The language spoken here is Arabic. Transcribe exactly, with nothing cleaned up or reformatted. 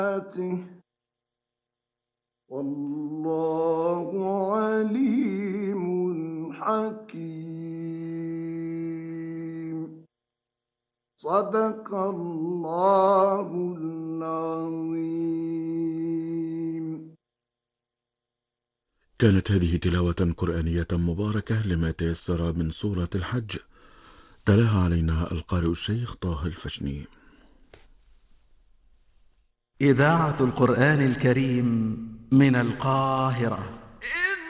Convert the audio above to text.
والله عليم حكيم. صدق الله العظيم. كانت هذه تلاوة قرآنية مباركة لما تيسر من سورة الحج، تلاها علينا القارئ الشيخ طه الفشني. إذاعة القرآن الكريم من القاهرة.